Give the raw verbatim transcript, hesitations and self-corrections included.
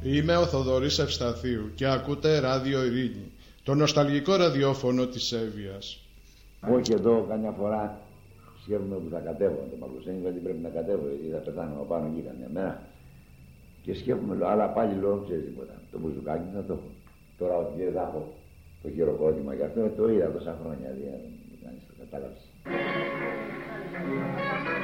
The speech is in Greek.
Είμαι ο Θοδωρής Ευσταθίου και ακούτε Ράδιο Ειρήνη, το νοσταλγικό ραδιόφωνο της Εύβοιας. Όχι εδώ, καμιά φορά σκέφτομαι που θα κατέβω το Μαυροσένη, γιατί πρέπει να κατέβω, γιατί θα πετάνω από πάνω εκεί καμιά μέρα. Και σκέφτομαι, λέω, αλλά πάλι λέω, ξέρεις τίποτα. Το μπουζουκάκι θα το έχω. Τώρα ότι δεν θα έχω το χειροκρότημα για αυτό, το είδα τόσα χρόνια, δηλαδή, δεν κάνεις το κατάλαβες.